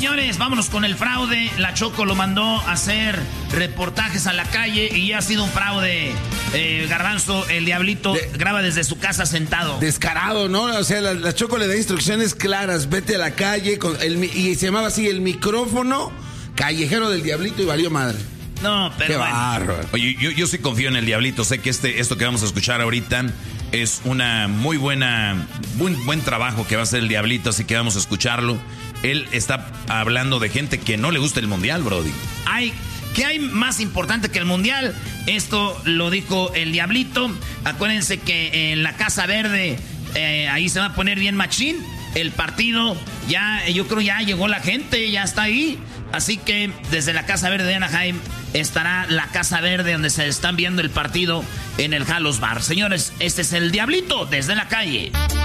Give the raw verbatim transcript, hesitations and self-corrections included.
señores, vámonos con el fraude. La Choco lo mandó a hacer reportajes a la calle y ha sido un fraude. Eh, Garbanzo, el Diablito, de, graba desde su casa sentado. Descarado, ¿no? O sea, la, la Choco le da instrucciones claras. Vete a la calle con el, y se llamaba así el micrófono callejero del Diablito y valió madre. No, pero qué bueno. bárbaro. Oye, yo, yo sí confío en el Diablito. Sé que este, esto que vamos a escuchar ahorita es una muy buena, buen, buen trabajo que va a hacer el Diablito, así que vamos a escucharlo. Él está hablando de gente que no le gusta el mundial, brody. Hay, ¿qué hay más importante que el mundial? Esto lo dijo el Diablito. Acuérdense que en la Casa Verde, eh, ahí se va a poner bien machín. El partido, ya, yo creo ya llegó la gente, ya está ahí. Así que desde la Casa Verde de Anaheim estará la Casa Verde donde se están viendo el partido en el Halos Bar. Señores, este es el Diablito desde la calle.